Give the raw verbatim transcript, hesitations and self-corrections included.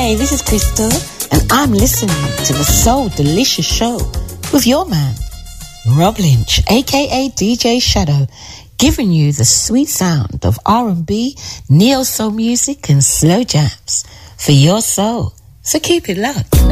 Hey, this is Crystal, and I'm listening to the Soul Delicious Show with your man, Rob Lynch, aka D J Shadow, giving you the sweet sound of R and B, neo-soul music and slow jams for your soul. So keep it locked.